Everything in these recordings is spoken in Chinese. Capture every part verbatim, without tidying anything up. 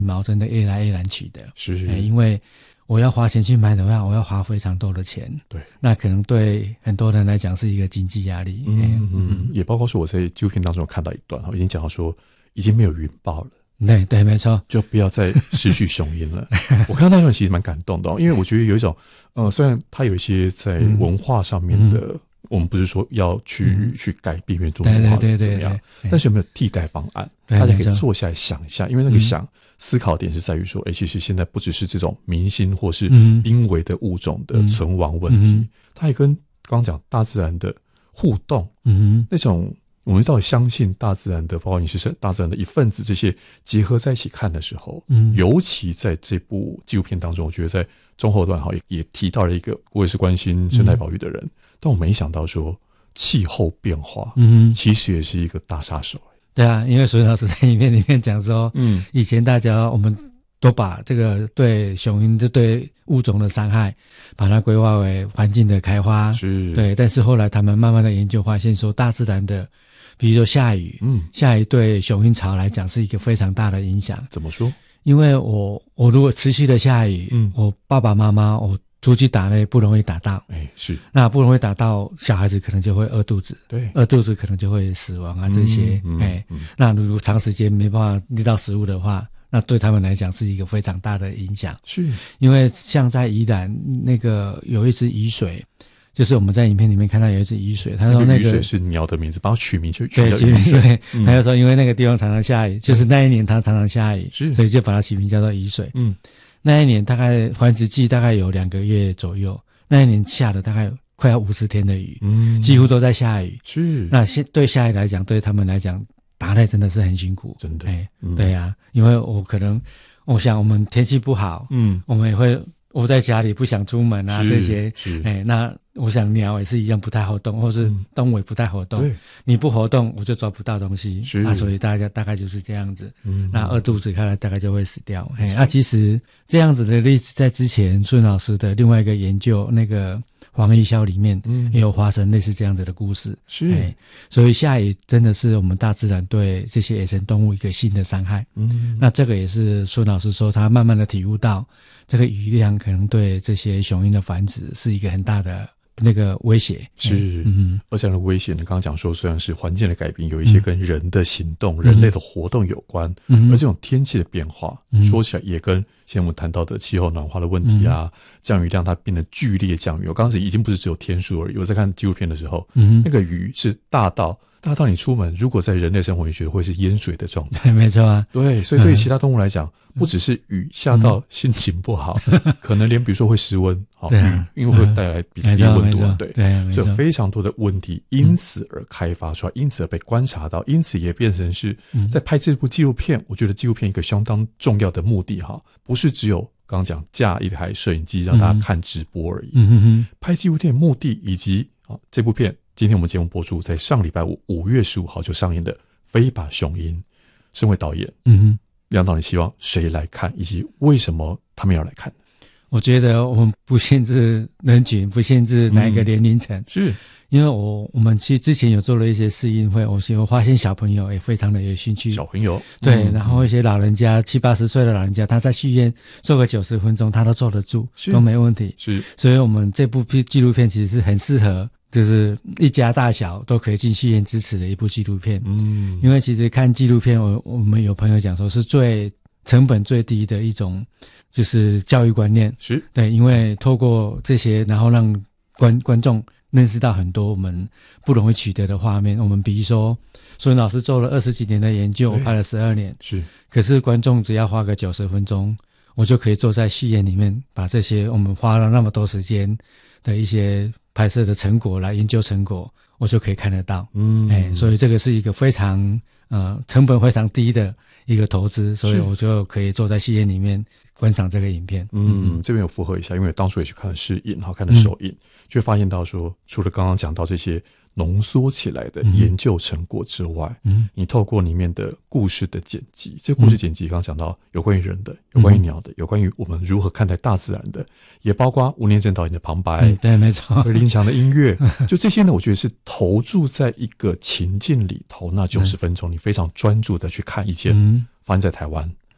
毛真的越来越难取得， 是是、 欸，因为我要花钱去买的话，我要花非常多的钱， 对， 那可能对很多人来讲是一个经济压力。 嗯 嗯, 嗯，也包括说我在纪录片当中有看到一段，已经讲到说已经没有云豹了。 对对，没错， 就不要再失去雄鹰了。我看到那段其实蛮感动的、哦，因为我觉得有一种，呃，虽然它有一些在文化上面的，嗯、我们不是说要去、嗯、去改变原住民文化的怎么样，但是有没有替代方案？大家可以坐下来想一下，因为那个想、嗯、思考点是在于说，哎、欸，其实现在不只是这种明星或是濒危的物种的存亡问题，嗯、它也跟刚刚讲大自然的互动，嗯，那种。我们到底相信大自然的，包括你是大自然的一份子，这些结合在一起看的时候，嗯，尤其在这部纪录片当中，我觉得在中后段哈也也提到了一个，我也是关心生态保育的人，嗯、但我没想到说气候变化，嗯，其实也是一个大杀手。 对啊，因为所以老师在影片里面讲说，嗯，以前大家我们都把这个对雄鹰、对物种的伤害，把它规划为环境的开发， 是，对， 但是后来他们慢慢的研究发现说，大自然的。比如说下雨，嗯，下雨对雄鹰巢来讲是一个非常大的影响。 怎么说？ 因为我我如果持续的下雨，嗯，我爸爸妈妈我出去打猎不容易打到， 哎、欸，是， 那不容易打到，小孩子可能就会饿肚子， 对， 饿肚子可能就会死亡啊这些，哎、嗯欸嗯，那如果长时间没办法觅到食物的话，那对他们来讲是一个非常大的影响。 是， 因为像在宜兰那个有一只雨水。就是我们在影片里面看到有一只雨水，他说那个雨水是鸟的名字，帮它取名就取叫雨水。嗯、他就说因为那个地方常常下雨，就是那一年它常常下雨，是，所以就把它起名叫做雨水。嗯，那一年大概繁殖季大概有两个月左右，那一年下了大概快要五十天的雨，嗯，几乎都在下雨。 是， 那对下雨来讲，对他们来讲，打猎真的是很辛苦， 真的。 哎、欸嗯， 对呀、啊，因为我可能，我想我们天气不好，嗯，我们也会。窝在家里不想出门啊，这些，哎、欸，那我想鸟也是一样不太活动，或是动物也不太活动。嗯、你不活动，我就抓不到东西，啊，所以大家大概就是这样子。嗯，那饿肚子看来大概就会死掉。哎、欸，那、啊、其实这样子的例子在之前孙老师的另外一个研究那个。黄义霄里面也有发生类似这样子的故事， 是、 欸，所以下雨真的是我们大自然对这些野生动物一个新的伤害。嗯，那这个也是孙老师说他慢慢的体悟到，这个雨量可能对这些雄鹰的繁殖是一个很大的那个威胁。 是，嗯，而这样的威胁呢，刚刚讲说虽然是环境的改变，有一些跟人的行动、嗯、人类的活动有关，嗯，而这种天气的变化，嗯、说起来也跟现在我们谈到的气候暖化的问题啊，嗯、降雨量它变得剧烈降雨。我刚才已经不是只有天数而已，我在看纪录片的时候，嗯，那个雨是大到大到你出门，如果在人类生活，你觉得会是淹水的状态。 对，没错啊。 对，所以对于其他动物来讲，嗯、不只是雨下到心情不好，嗯、可能连比如说会失温，好、 对啊， 雨因为会带来比较低温度啊，对， 对， 所以有非常多的问题因此而开发出来，因此而被观察到，因此也变成是在拍这部纪录片。我觉得纪录片一个相当重要的目的哈，不是只有。刚刚讲架一台摄影机让大家看直播而已，嗯哼哼，拍纪录片的目的以及啊这部片，今天我们节目播出在上礼拜五五月十五号就上映的《飞吧雄鹰》，身为导演，嗯哼，梁导你希望谁来看，以及为什么他们要来看？ 我觉得我们不限制人群，不限制哪一个年龄层， 嗯、是。 因为我我们其实之前有做了一些试映会，我我发现小朋友也非常的有兴趣。 小朋友对， 嗯、 然后一些老人家七八十岁的老人家，他在戏院做个九十分钟，他都坐得住，都没问题。 是， 所以我们这部纪录片其实是很适合，就是一家大小都可以进戏院支持的一部纪录片。嗯，因为其实看纪录片，我我们有朋友讲说是最成本最低的一种，就是教育观念。 是，对， 因为透过这些，然后让观观众。认识到很多我们不容易取得的画面。我们比如说，孙老师做了二十几年的研究，我拍了十二年， 是。 可是观众只要花个九十分钟，我就可以坐在戏院里面，把这些我们花了那么多时间的一些拍摄的成果来研究成果，我就可以看得到。嗯，哎，所以这个是一个非常呃成本非常低的一个投资，所以我就可以坐在戏院里面观赏这个影片。 嗯，嗯这边有符合一下，因为当初也去看了试映，然后看了首映。嗯就发现到说，除了刚刚讲到这些浓缩起来的研究成果之外，嗯，你透过里面的故事的剪辑，这故事剪辑刚刚讲到有关于人的，有关于鸟的，有关于我们如何看待大自然的，也包括吴念真导演的旁白， 嗯、对，没错， 林强的音乐，就这些呢，我觉得是投注在一个情境里头，那九十分钟，你非常专注的去看一件发生在台湾。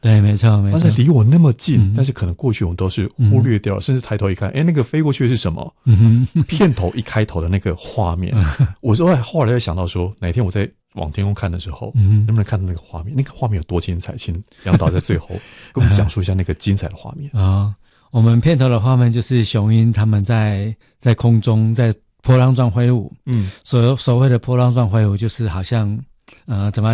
对，没错，没错。 它离我那么近， 嗯、 但是可能过去我们都是忽略掉了，嗯、甚至抬头一看，哎，那个飞过去的是什么？ 嗯哼， 片头一开头的那个画面，我后来后来在想到说，哪天我在往天空看的时候，嗯、能不能看到那个画面？那个画面有多精彩？请梁导在最后跟我们讲述一下那个精彩的画面啊、哦。我们片头的画面就是雄鹰他们在在空中在波浪状挥舞，嗯，所所谓的波浪状挥舞就是好像呃怎么